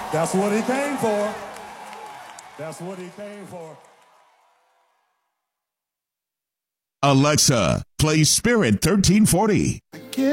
That's what he came for. That's what he came for. Alexa, play Spirit 1340.